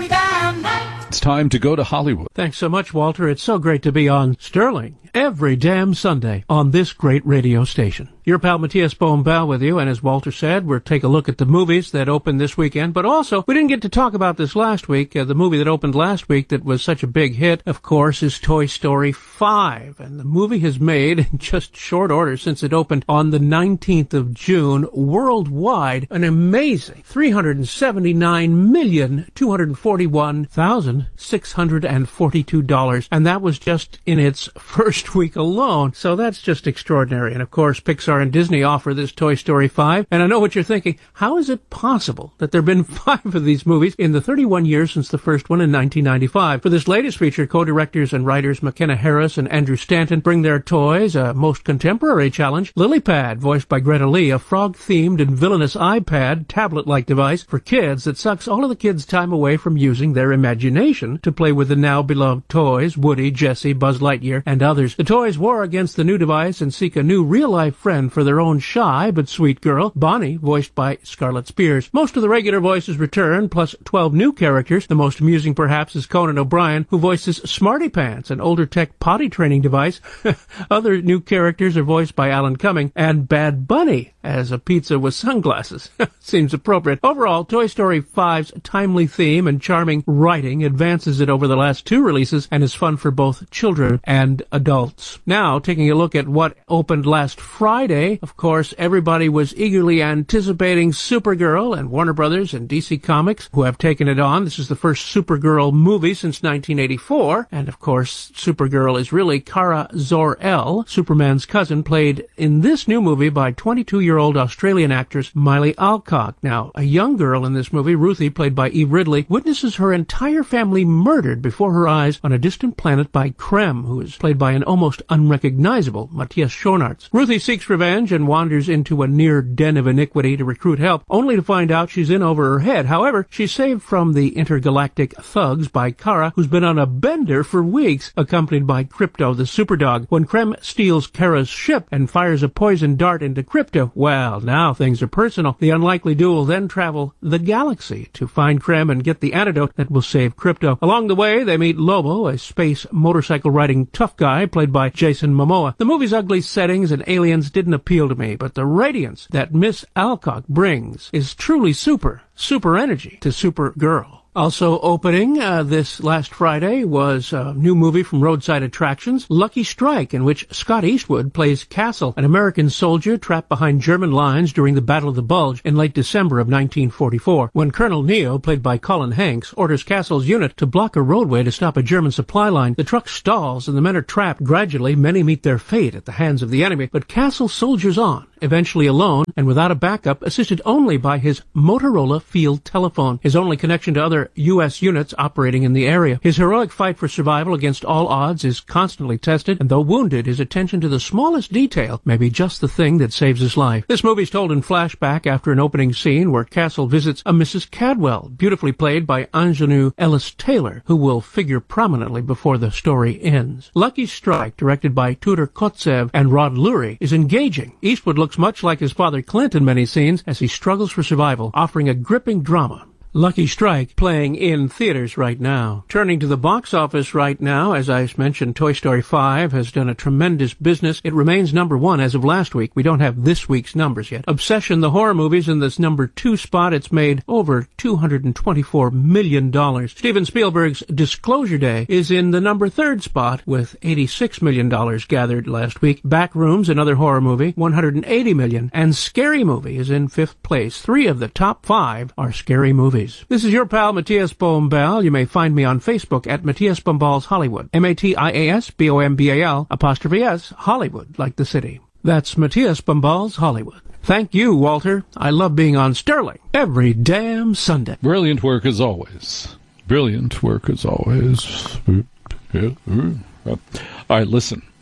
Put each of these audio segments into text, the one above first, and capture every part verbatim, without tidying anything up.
every damn night. It's time to go to Hollywood. Thanks so much, Walter. It's so great to be on Sterling every damn Sunday on this great radio station. Your pal Matthias Bombal with you, and as Walter said, we'll take a look at the movies that opened this weekend, but also, we didn't get to talk about this last week. Uh, the movie that opened last week that was such a big hit, of course, is Toy Story five, and the movie has made, in just short order since it opened on the nineteenth of June, worldwide, an amazing three hundred seventy-nine million, two hundred forty-one thousand, six hundred forty-two dollars, and that was just in its first week alone, so that's just extraordinary. And of course, Pixar and Disney offer this Toy Story five, and I know what you're thinking. How is it possible that there have been five of these movies in the thirty-one years since the first one in nineteen ninety-five? For this latest feature, co-directors and writers McKenna Harris and Andrew Stanton bring their toys, a most contemporary challenge, LilyPad, voiced by Greta Lee, a frog-themed and villainous iPad, tablet-like device for kids that sucks all of the kids' time away from using their imagination to play with the now-beloved toys, Woody, Jessie, Buzz Lightyear, and others. The toys war against the new device and seek a new real-life friend for their own shy but sweet girl, Bonnie, voiced by Scarlett Spears. Most of the regular voices return, plus twelve new characters. The most amusing, perhaps, is Conan O'Brien, who voices Smarty Pants, an older tech potty training device. Other new characters are voiced by Alan Cumming, and Bad Bunny as a pizza with sunglasses. Seems appropriate. Overall, Toy Story five's timely theme and charming writing advances it over the last two releases and is fun for both children and adults. Now, taking a look at what opened last Friday, of course, everybody was eagerly anticipating Supergirl, and Warner Brothers and D C Comics, who have taken it on. This is the first Supergirl movie since nineteen eighty-four, and of course, Supergirl is really Kara Zor-El, Superman's cousin, played in this new movie by twenty-two-year-old Australian actress Miley Alcock. Now, a young girl in this movie, Ruthie, played by Eve Ridley, witnesses her entire family murdered before her eyes on a distant planet by Krem, who is played by an almost unrecognizable Matthias Schoenaerts. Ruthie seeks revenge and wanders into a near den of iniquity to recruit help, only to find out she's in over her head. However, she's saved from the intergalactic thugs by Kara, who's been on a bender for weeks, accompanied by Krypto, the superdog. When Krem steals Kara's ship and fires a poison dart into Krypto, well, now things are personal. The unlikely duo will then travel the galaxy to find Krem and get the antidote that will save Krypto. Along the way, they meet Lobo, a space motorcycle-riding tough guy played by Jason Momoa. The movie's ugly settings and aliens didn't appeal to me, but the radiance that Miss Alcock brings is truly super, super energy to Supergirl. Also opening uh, this last Friday was a new movie from Roadside Attractions, Lucky Strike, in which Scott Eastwood plays Castle, an American soldier trapped behind German lines during the Battle of the Bulge in late December of nineteen forty-four. When Colonel Neo, played by Colin Hanks, orders Castle's unit to block a roadway to stop a German supply line, the truck stalls and the men are trapped. Gradually, many meet their fate at the hands of the enemy, but Castle soldiers on, eventually alone and without a backup, assisted only by his Motorola field telephone, his only connection to other U S units operating in the area. His heroic fight for survival against all odds is constantly tested, and though wounded, his attention to the smallest detail may be just the thing that saves his life. This movie is told in flashback after an opening scene where Castle visits a Missus Cadwell, beautifully played by Ingenue Ellis-Taylor, who will figure prominently before the story ends. Lucky Strike, directed by Tudor Kotsev and Rod Lurie, is engaging. Eastwood looks much like his father Clint in many scenes as he struggles for survival, offering a gripping drama. Lucky Strike playing in theaters right now. Turning to the box office right now, as I mentioned, Toy Story five has done a tremendous business. It remains number one as of last week. We don't have this week's numbers yet. Obsession, the horror movies, in this number two spot. It's made over two hundred twenty-four million dollars. Steven Spielberg's Disclosure Day is in the number third spot with eighty-six million dollars gathered last week. Backrooms, another horror movie, one hundred eighty million dollars. And Scary Movie is in fifth place. Three of the top five are scary movies. This is your pal Matthias Bombal. You may find me on Facebook at Matthias Bombal's Hollywood. M A T I A S B O M B A L apostrophe S, Hollywood, like the city. That's Matthias Bombal's Hollywood. Thank you, Walter. I love being on Sterling every damn Sunday. Brilliant work as always. Brilliant work as always. All right, listen.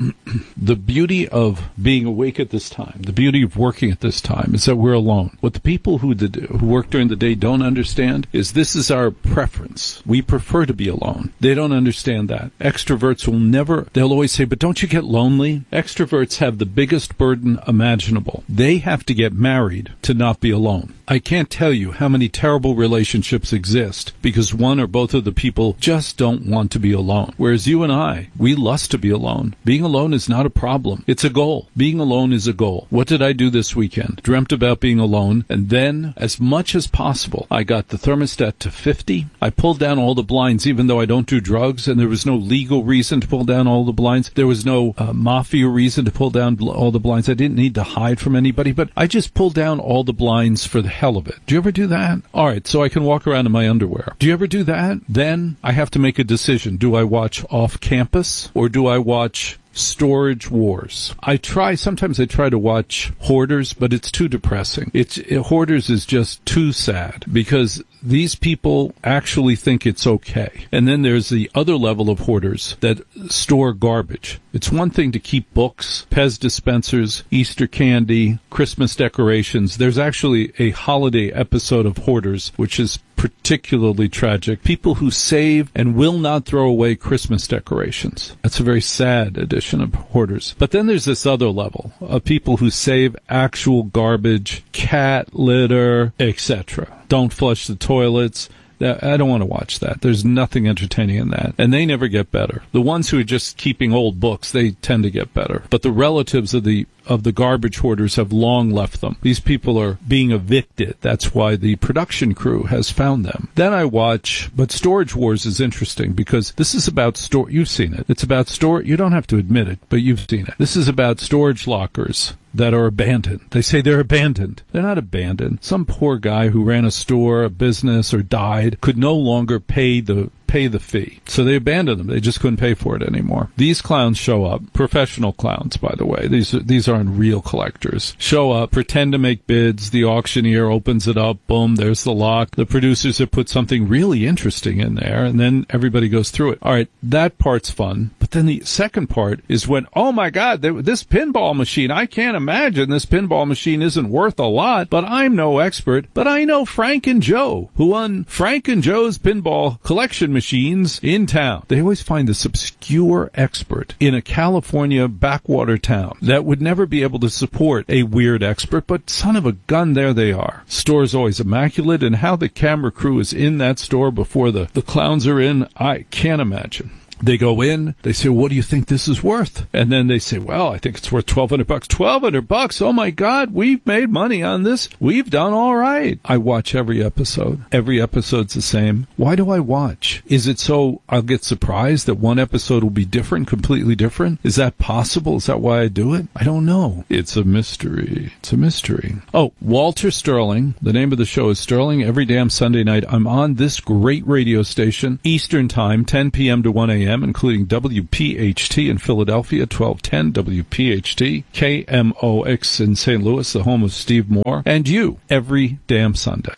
The beauty of being awake at this time, the beauty of working at this time, is that we're alone. What the people who, did, who work during the day don't understand is this is our preference. We prefer to be alone. They don't understand that. Extroverts will never, they'll always say, but don't you get lonely? Extroverts have the biggest burden imaginable. They have to get married to not be alone. I can't tell you how many terrible relationships exist because one or both of the people just don't want to be alone. Whereas you and I, we lust to be alone. Being alone is not a problem. It's a goal. Being alone is a goal. What did I do this weekend? Dreamt about being alone, and then, as much as possible, I got the thermostat to fifty. I pulled down all the blinds, even though I don't do drugs, and there was no legal reason to pull down all the blinds. There was no uh, mafia reason to pull down bl- all the blinds. I didn't need to hide from anybody, but I just pulled down all the blinds for the hell of it. Do you ever do that? All right, so I can walk around in my underwear. Do you ever do that? Then I have to make a decision. Do I watch Off Campus or do I watch Storage Wars? I try, sometimes I try to watch Hoarders, but it's too depressing. It's it, Hoarders is just too sad because these people actually think it's okay. And then there's the other level of hoarders that store garbage. It's one thing to keep books, Pez dispensers, Easter candy, Christmas decorations. There's actually a holiday episode of Hoarders, which is particularly tragic. People who save and will not throw away Christmas decorations. That's a very sad edition of Hoarders. But then there's this other level of people who save actual garbage, cat litter, et cetera. Don't flush the toilets. I don't want to watch that. There's nothing entertaining in that. And they never get better. The ones who are just keeping old books, they tend to get better. But the relatives of the of the garbage hoarders have long left them. These people are being evicted. That's why the production crew has found them. Then I watch, but Storage Wars is interesting because this is about store. You've seen it. It's about store. You don't have to admit it, but you've seen it. This is about storage lockers that are abandoned. They say they're abandoned. They're not abandoned. Some poor guy who ran a store, a business, or died could no longer pay the pay the fee. So they abandoned them. They just couldn't pay for it anymore. These clowns show up, professional clowns, by the way. These, these aren't real collectors. Show up, pretend to make bids. The auctioneer opens it up. Boom, there's the lock. The producers have put something really interesting in there, and then everybody goes through it. All right, that part's fun. But then the second part is when, oh my God, this pinball machine, I can't imagine this pinball machine isn't worth a lot, but I'm no expert. But I know Frank and Joe, who won Frank and Joe's pinball collection machine. Machines in town. They always find this obscure expert in a California backwater town that would never be able to support a weird expert, but son of a gun, there they are. Store's always immaculate, and how the camera crew is in that store before the, the clowns are in, I can't imagine. They go in, they say, what do you think this is worth? And then they say, well, I think it's worth twelve hundred bucks. twelve hundred bucks? Oh my God, we've made money on this. We've done all right. I watch every episode. Every episode's the same. Why do I watch? Is it so I'll get surprised that one episode will be different, completely different? Is that possible? Is that why I do it? I don't know. It's a mystery. It's a mystery. Oh, Walter Sterling. The name of the show is Sterling. Every damn Sunday night, I'm on this great radio station, Eastern Time, ten p.m. to one a.m., including W P H T in Philadelphia, twelve ten W P H T, K M O X in Saint Louis, the home of Steve Moore, and you, every damn Sunday.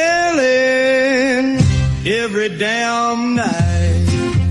Sterling, every damn night.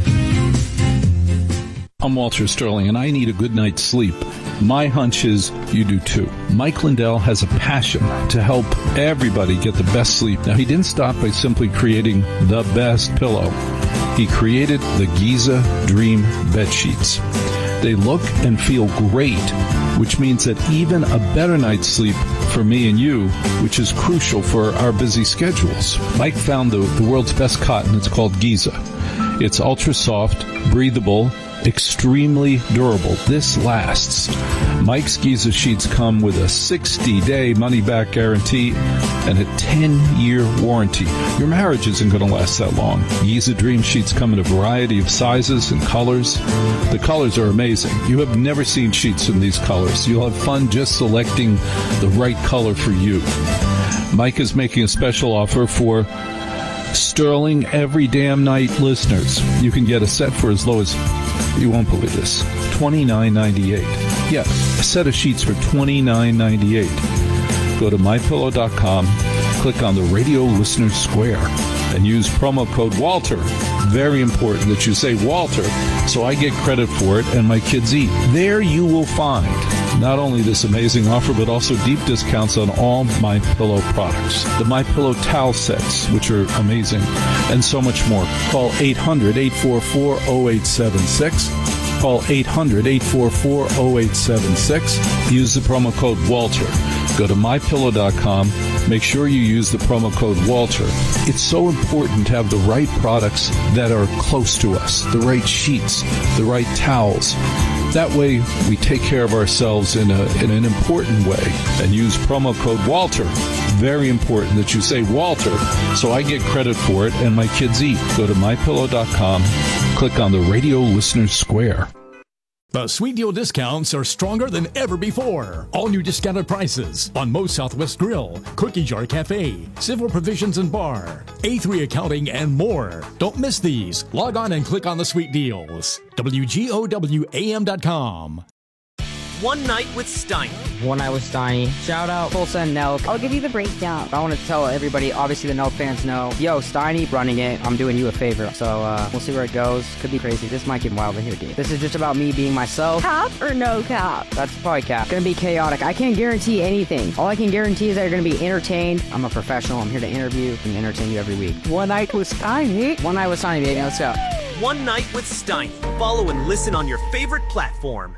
I'm Walter Sterling, and I need a good night's sleep. My hunch is you do too. Mike Lindell has a passion to help everybody get the best sleep. Now, he didn't stop by simply creating the best pillow. He created the Giza Dream Bed Sheets. They look and feel great, which means that even a better night's sleep for me and you, which is crucial for our busy schedules. Mike found the, the world's best cotton. It's called Giza. It's ultra soft, breathable, extremely durable. This lasts. Mike's Giza sheets come with a sixty-day money-back guarantee and a ten-year warranty. Your marriage isn't going to last that long. Giza Dream Sheets come in a variety of sizes and colors. The colors are amazing. You have never seen sheets in these colors. You'll have fun just selecting the right color for you. Mike is making a special offer for Sterling Every Damn Night listeners. You can get a set for as low as, you won't believe this, twenty-nine ninety-eight. Yeah, a set of sheets for twenty-nine ninety-eight. Go to my pillow dot com, click on the Radio Listener Square, and use promo code Walter Very important that you say Walter, so I get credit for it and my kids eat. There you will find not only this amazing offer, but also deep discounts on all MyPillow products. The MyPillow towel sets, which are amazing, and so much more. Call eight hundred, eight four four, zero eight seven six. Call eight hundred, eight four four, zero eight seven six. Use the promo code Walter. Go to my pillow dot com. Make sure you use the promo code Walter. It's so important to have the right products that are close to us, the right sheets, the right towels. That way, we take care of ourselves in a in an important way and use promo code Walter. Very important that you say Walter, so I get credit for it and my kids eat. Go to my pillow dot com. Click on the Radio Listeners Square. The Sweet Deal discounts are stronger than ever before. All new discounted prices on Moe's Southwest Grill, Cookie Jar Cafe, Civil Provisions and Bar, A three Accounting, and more. Don't miss these. Log on and click on the Sweet Deals. W G O W A M dot com. One Night with Steiny. One Night with Steiny. Shout out Tulsa and Nelk. I'll give you the breakdown. I want to tell everybody, obviously the Nelk fans know, yo, Steiny running it, I'm doing you a favor. So uh, we'll see where it goes. Could be crazy. This might get wild in here, dude. This is just about me being myself. Cap or no cap? That's probably cap. Gonna be chaotic. I can't guarantee anything. All I can guarantee is that you're gonna be entertained. I'm a professional. I'm here to interview and entertain you every week. One Night with Steiny. One Night with Steiny, baby. Let's go. One Night with Steiny. Follow and listen on your favorite platform.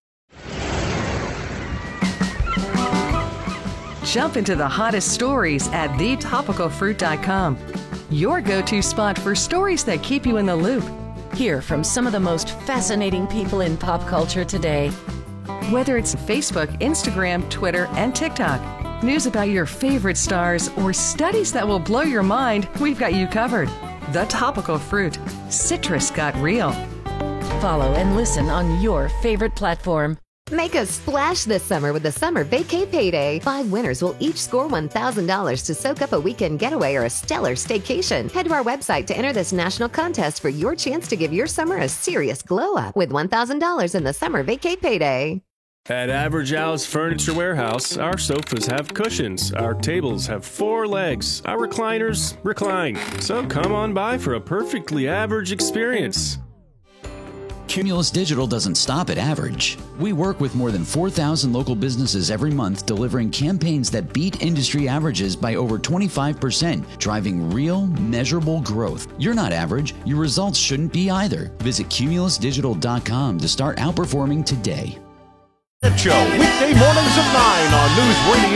Jump into the hottest stories at the topical fruit dot com. Your go-to spot for stories that keep you in the loop. Hear from some of the most fascinating people in pop culture today. Whether it's Facebook, Instagram, Twitter, and TikTok, news about your favorite stars, or studies that will blow your mind, we've got you covered. The Topical Fruit. Citrus got real. Follow and listen on your favorite platform. Make a splash this summer with the Summer Vacay Payday. Five winners will each score one thousand dollars to soak up a weekend getaway or a stellar staycation. Head to our website to enter this national contest for your chance to give your summer a serious glow up with one thousand dollars in the Summer Vacay Payday. At Average Al's Furniture Warehouse, our sofas have cushions, our tables have four legs, our recliners recline. So come on by for a perfectly average experience. Cumulus Digital doesn't stop at average. We work with more than four thousand local businesses every month, delivering campaigns that beat industry averages by over twenty-five percent, driving real, measurable growth. You're not average. Your results shouldn't be either. Visit cumulus digital dot com to start outperforming today. Show, weekday mornings at nine on News Radio.